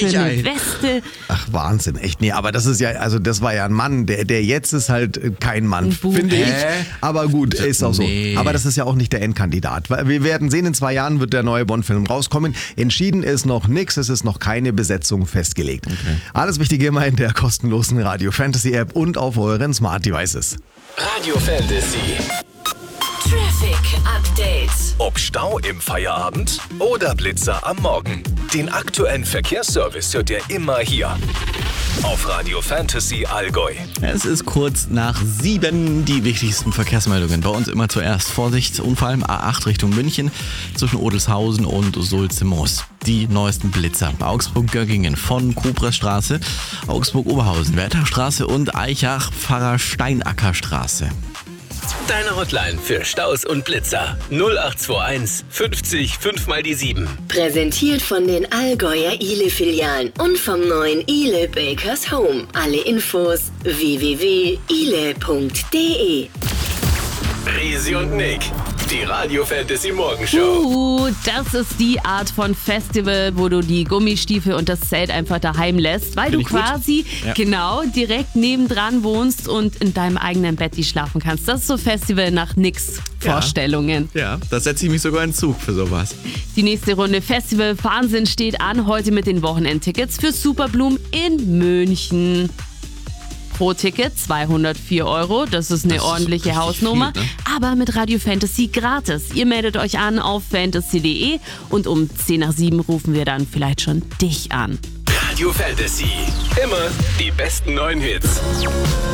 Schöne Weste. Ach, Wahnsinn, echt. Nee, aber das ist ja, also das war ja ein Mann. Der jetzt ist halt kein Mann, finde ich. Aber gut, ist auch so. Aber das ist ja auch nicht der Endkandidat. Wir werden sehen, in 2 Jahren wird der neue Bond-Film rauskommen. Entschieden ist noch nichts, es ist noch keine Besetzung festgelegt. Okay. Alles Wichtige immer in der kostenlosen Radio Fantasy App und auf euren Smart Devices. Radio Fantasy. Traffic Update. Ob Stau im Feierabend oder Blitzer am Morgen. Den aktuellen Verkehrsservice hört ihr immer hier. Auf Radio Fantasy Allgäu. Es ist kurz nach 7, die wichtigsten Verkehrsmeldungen. Bei uns immer zuerst Vorsicht, Unfall A8 Richtung München zwischen Odelshausen und Sulze-Moos. Die neuesten Blitzer. Augsburg-Göggingen von Kobressstraße, Augsburg-Oberhausen, Wertachstraße und Eichach-Pfarrer-Steinackerstraße. Deine Hotline für Staus und Blitzer 0821 50 5 mal die 7. Präsentiert von den Allgäuer Ile-Filialen und vom neuen Ile Bakers Home. Alle Infos www.ile.de. Risi und Nick, die Radio Fantasy Morgenshow. Das ist die Art von Festival, wo du die Gummistiefel und das Zelt einfach daheim lässt, weil du quasi genau direkt nebendran wohnst und in deinem eigenen Bett schlafen kannst. Das ist so Festival nach nix Vorstellungen. Ja, da setze ich mich sogar in den Zug für sowas. Die nächste Runde Festival Wahnsinn steht an, heute mit den Wochenendtickets für Superbloom in München. Pro Ticket 204 €, das ist eine ordentliche Hausnummer, viel, ne? Aber mit Radio Fantasy gratis. Ihr meldet euch an auf fantasy.de und um 10 nach 7 rufen wir dann vielleicht schon dich an. Radio Fantasy, immer die besten neuen Hits.